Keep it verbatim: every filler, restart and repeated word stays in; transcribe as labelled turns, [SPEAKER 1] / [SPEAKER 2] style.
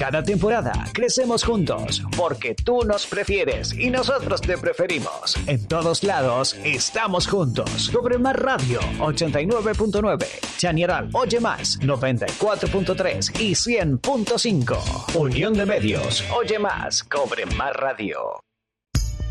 [SPEAKER 1] Cada temporada crecemos juntos porque tú nos prefieres y nosotros te preferimos. En todos lados estamos juntos. Cobre Más Radio ochenta y nueve punto nueve, Chañaral Oye Más noventa y cuatro punto tres y cien punto cinco. Unión de Medios. Oye Más. Cobre Más Radio.